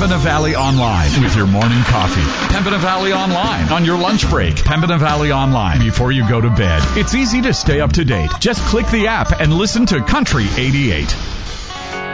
Pembina Valley Online with your morning coffee. Pembina Valley Online on your lunch break. Pembina Valley Online before you go to bed. It's easy to stay up to date. Just click the app and listen to Country 88.